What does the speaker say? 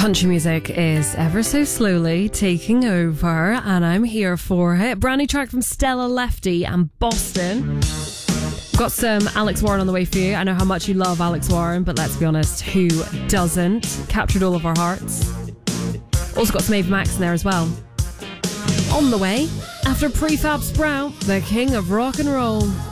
Country music is ever so slowly taking over, and I'm here for it. Brand new track from Stella Lefty and Boston. Got some Alex Warren on the way for you. I know how much you love Alex Warren, but let's be honest, who doesn't? Captured all of our hearts. Also got some Ava Max in there as well. On the way, after Prefab Sprout, the king of rock and roll.